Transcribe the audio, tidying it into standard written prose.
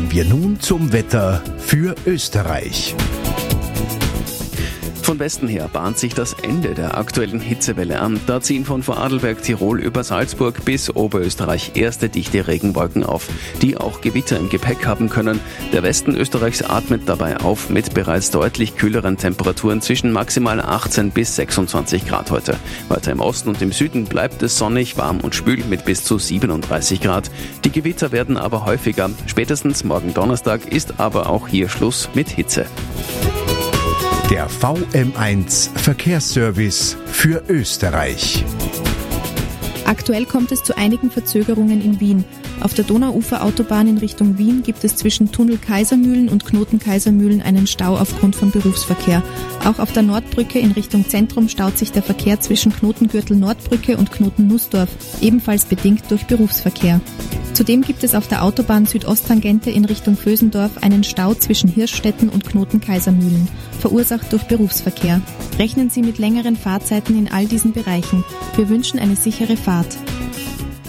Kommen wir nun zum Wetter für Österreich. Von Westen her bahnt sich das Ende der aktuellen Hitzewelle an. Da ziehen von Vorarlberg, Tirol über Salzburg bis Oberösterreich erste dichte Regenwolken auf, die auch Gewitter im Gepäck haben können. Der Westen Österreichs atmet dabei auf mit bereits deutlich kühleren Temperaturen zwischen maximal 18 bis 26 Grad heute. Weiter im Osten und im Süden bleibt es sonnig, warm und schwül mit bis zu 37 Grad. Die Gewitter werden aber häufiger. Spätestens morgen Donnerstag ist aber auch hier Schluss mit Hitze. Der VM1 Verkehrsservice für Österreich. Aktuell kommt es zu einigen Verzögerungen in Wien. Auf der Donauuferautobahn in Richtung Wien gibt es zwischen Tunnel Kaisermühlen und Knoten Kaisermühlen einen Stau aufgrund von Berufsverkehr. Auch auf der Nordbrücke in Richtung Zentrum staut sich der Verkehr zwischen Knotengürtel Nordbrücke und Knoten Nussdorf, ebenfalls bedingt durch Berufsverkehr. Zudem gibt es auf der Autobahn Südosttangente in Richtung Vösendorf einen Stau zwischen Hirschstetten und Knoten Kaisermühlen, verursacht durch Berufsverkehr. Rechnen Sie mit längeren Fahrzeiten in all diesen Bereichen. Wir wünschen eine sichere Fahrt.